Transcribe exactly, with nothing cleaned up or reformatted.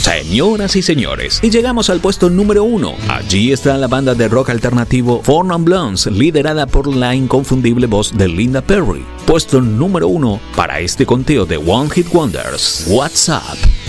señoras y señores. Y llegamos al puesto número uno. Allí está la banda de rock alternativo Four Non Blondes, liderada por la inconfundible voz de Linda Perry. Puesto número uno para este conteo de One Hit Wonders. What's Up?